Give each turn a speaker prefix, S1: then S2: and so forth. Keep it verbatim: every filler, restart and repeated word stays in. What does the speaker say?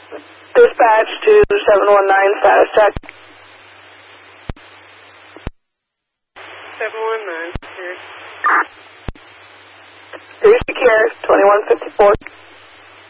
S1: Dispatch to seven one nine, status check.
S2: seven one nine, here.
S1: Three secure, twenty-one fifty-four.